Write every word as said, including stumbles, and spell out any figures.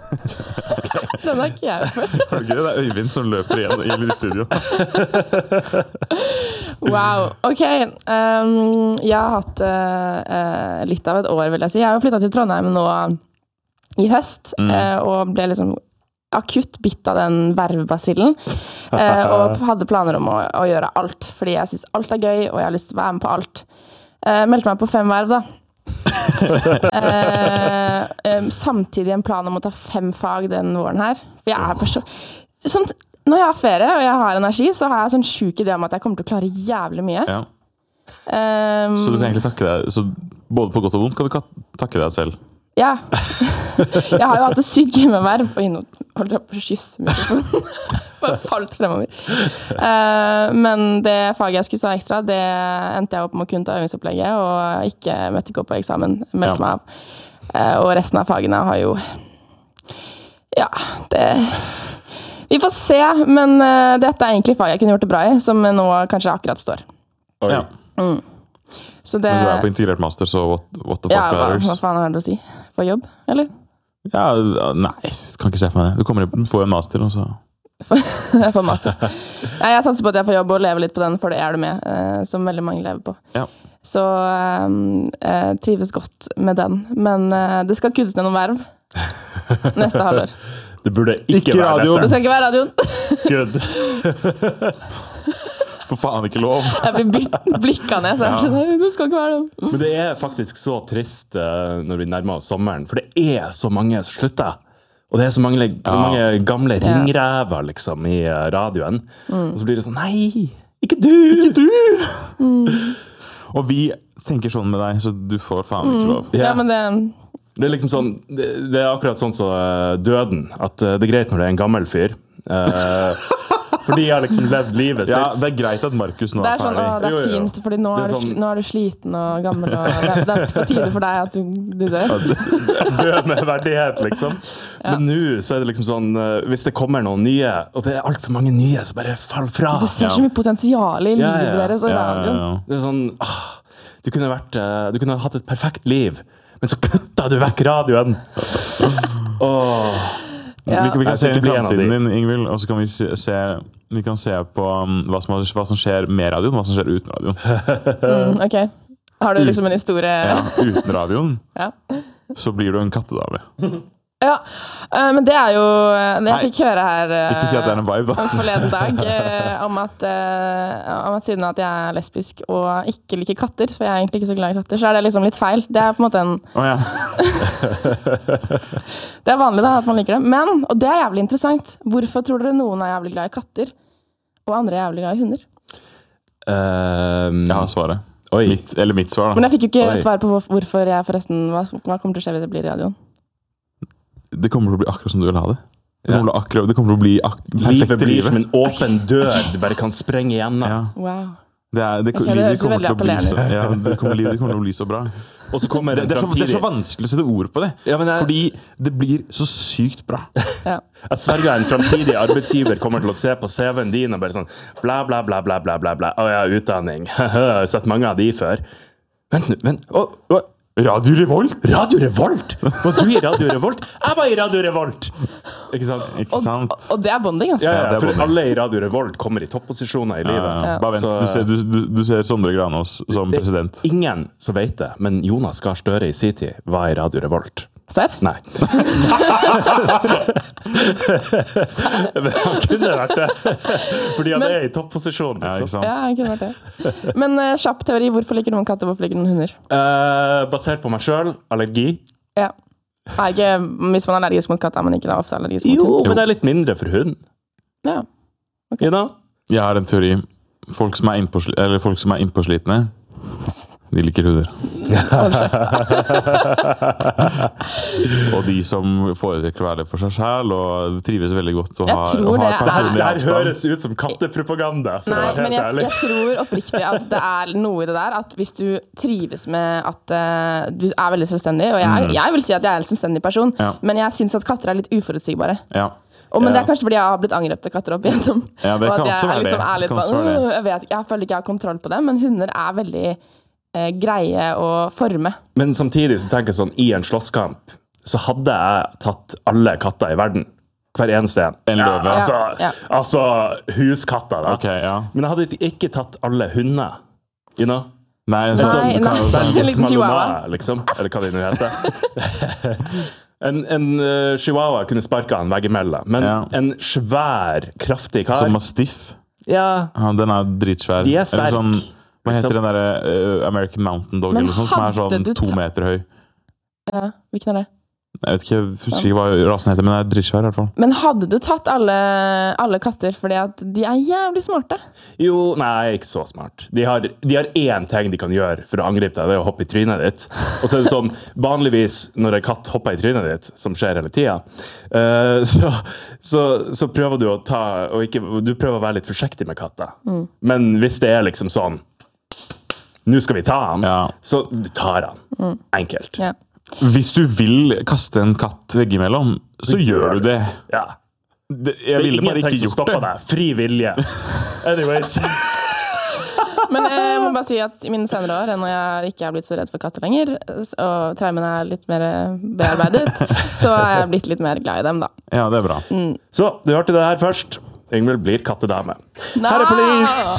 Den er ikke jeg for. Okay, det er Øyvind som løper igjen i lydstudio. Wow, ok. Um, jeg har hatt uh, litt av et år, vil jeg si. Jeg har jo flyttet til Trondheim nå i høst, mm. uh, og ble liksom akutt bitt av den vervebasillen, uh, og hadde planer om å, å gjøre alt, fordi jeg synes alt er gøy, og jeg har lyst til å være med på alt. Uh, meldte meg på fem verv da. uh, um, samtidig en plan om å ta fem fag den våren her. For jeg er person... Sånn, når jeg har ferie, og jeg har energi, så har jeg sånn sjuk idé om at jeg kommer til å klare jævlig mye. Ja. Um, så du kan egentlig takke deg, så både på godt og vondt kan du takke deg selv? Ja. Jeg har jo hatt det sykt gøy med verv, og innom holdt jeg på å kysse mikrofonen. Bare falt fremover. Uh, men det faget jeg skulle ta ekstra, det endte jeg opp med å kunne ta øvingsopplegget, og ikke møtte ikke opp på eksamen, meldte ja. meg av. Uh, og resten av fagene har jo... Ja, det... Vi får se, men uh, dette er egentlig fag jeg kunne gjort det bra i, som nå kanskje akkurat står. Oi. Ja. Mm. Så det... Men du er på integrert master, så what, what the fuck ja, hva, matters? Hva faen har du å si? For jobb, eller? Ja, nei, kan ikke se for meg det. Du kommer inn, får en master, og så... Jeg får master. Nei, jeg satser på at jeg får jobb og leve litt på den, for det er du med, uh, som veldig mange lever på. Ja. Så um, uh, trives godt med den. Men uh, det skal kuttes ned noen verv neste halvår. Det burde ikke, ikke være radioen. Det skal ikke være radioen. Good. For faen ikke lov. Jeg blir blik blikket ned, så jeg skjønner, det skal ikke være det. Men det er faktisk så trist uh, når vi nærmer oss sommeren, for det er så mange som slutter. Og det er så mange, ja. mange gamle ringrever liksom i uh, radioen. Mm. Og så blir det sånn, nei, ikke du! Ikke du! Mm. Og vi tenker sånn med deg, så du får faen ikke lov. Mm. Ja, men det... Det er liksom sånn, det, det er akkurat sånn som uh, døden, at uh, det er greit når det er en gammel fyr. Uh, for de har liksom levd livet sitt. Ja, det er greit at Markus nå er, er sånn, ferdig. Å, det er jo, jo. Fint, fordi nå er, er, sånn, nå er du sliten og gammel, og det er, det er på tide for deg at du, du dør. Død med verdighet, liksom. Ja. Men nå så er det liksom sånn, uh, hvis det kommer noen nye, og det er alt for mange nye, så bare fall fra. Du ser så mye potensial i livet ja, ja. deres. Og ja, ja, ja. Det er sånn, ah, du kunne vært, uh, du kunne hatt et perfekt liv, men så kutta du vekk radioen. Åh. Ja. Vi, vi kan se inn i fremtiden din, Ingvild, og så kan vi se, se, vi kan se på um, hva, som, hva som skjer med radioen, hva som skjer uten radioen. Mm, ok. Har du liksom en historie? Ja, uten radioen, ja. Så blir du en kattedame. Ja, uh, men det er jo det jeg fikk høre her uh, ikke si at det er en vibe da. forleden dag uh, om, at, uh, om at siden at jeg er lesbisk og ikke liker katter, for jeg er egentlig ikke så glad i katter, så er det liksom litt feil. Det er på en måte en oh, ja. Det er vanlig da at man liker det, men, og det er jævlig interessant, hvorfor tror dere noen er jævlig glad i katter og andre er jævlig glad i hunder? Um, jeg har svaret. Mitt, eller mitt svar da. Men jeg fikk jo ikke Oi. svar på hvorfor jeg forresten, hva, hva kommer til å skje hvis det blir i radioen? Det kommer til å bli akkurat som du vil ha det. Det kommer, ja. akkurat, det kommer til å bli perfekte livet. Blir livet. som en åpen dør du bare kan sprenge igjennom. Ja. Wow. Det, er, det, okay, livet det kommer til å bli så, ja, det kommer, livet kommer til å bli så bra. Og så kommer det, det, er så, det er så vanskelig å sette ord på det. Ja, jeg, fordi det blir så sykt bra. Ja. Jeg sverger en fremtidig arbeidsgiver kommer til å se på C V-en din og bare sånn bla bla bla bla bla bla bla. Å ja, utdanning. Jeg har sett mange av de før. Vent nå, vent. Å, å. Radio Revolt? Radio Revolt? Var du i Radio Revolt? Jeg var i Radio Revolt! Ikke sant? Ikke sant? Og, og det er bonding, altså. Ja, ja, ja for bonding. alle i Radio Revolt kommer i topposisjoner i livet. Ja, ja. Bare vent, Så, du, ser, du, du, du ser Sondre Granås som det, president. Ingen som vet det, men Jonas Gahr Støre i sin tid var i Radio Revolt. Serr? Nei. Men han kunne vært det. Fordi han men, er i topposisjon. Ja, ikke sant? Ja, han kunne vært det. Men uh, kjapp teori, hvorfor liker noen katter, hvorfor liker noen hunder? Uh, basert på meg selv, allergi. Ja. Nei, ikke hvis man er allergisk mot katter, men ikke da ofte allergisk mot jo, hund. Jo, men det er litt mindre for hund. Ja. Okay. You know? Jeg har en teori. Folk som er innpåsli- eller folk som er innpåslitne, de liker hunder. Og de som foretrekker å være det for seg selv og trives veldig godt og jeg har, tror og har det er- personlig Det her avstand. høres ut som kattepropaganda. For Nei, å være helt men jeg, ærlig. jeg tror oppriktig at det er noe i det der, at hvis du trives med at uh, du er veldig selvstendig, og jeg, Mm. jeg vil si at jeg er en selvstendig person, Ja. men jeg synes at katter er litt uforutsigbare. Ja. Og, men Ja. det er kanskje fordi jeg har blitt angrepet av katter opp igjennom. Ja, det og kan at jeg også er være liksom, det. er litt Det kan sånn, også være det. «Åh, jeg vet ikke, jeg føler ikke jeg har kontroll på det, men hunder er veldig eh, greie å forme. Men samtidig så tenker jeg sånn, i en slåsskamp, så hadde jeg tatt alle katter i verden. Hver eneste en. En løve. Ja, altså, Ja. altså huskatter, da. Ok, ja. Men jeg hadde ikke tatt alle hunder. You know? Nei, Nei, sånn, nei. kan, En Belgisk liten chihuahua. Malinois, liksom. Eller hva det nå heter. en en uh, chihuahua kunne sparka en veggimellom, men Ja. en svær, kraftig kar Som mastiff. Ja, Ja, den er dritsvær. De er sterk, Eller sånn, hva heter liksom. den der uh, American Mountain Dog, Men eller sånn, som er hadde sånn du to ta- meter høy. Ja, hvilken er det? Jeg vet ikke, jeg husker ikke hva rasen heter, men den er dritsvær i hvert fall. Men hadde du tatt alle, alle katter fordi at de er jævlig smarte? jo, nei, ikke så smart. De har, de har én ting de kan gjøre for å angripe deg, det er å hoppe i trynet ditt. Og så er det sånn, vanligvis når en katt hopper i trynet ditt, som skjer hele tida, uh, så, så, så prøver du å ta, og ikke, du prøver å være litt forsiktig med katter. Mm. Men hvis det er liksom sånn, nå skal vi ta han, Ja. så du tar han. Mm. Enkelt. Ja. Hvis du vil kaste en katt veggimellom, så gjør du det. Ja. det Det jeg er ville bare ingenting ikke som gjort stopper det. deg. Fri vilje. Anyways. Men jeg må bare si at i mine senere år, når jeg ikke er blitt så redd for katter lenger, og traumen er litt mer bearbeidet, så er jeg blitt litt mer glad i dem, da. Ja, det er bra. Så, du hørte det her først. Ingvild blir kattedame. Nei! Her er Police!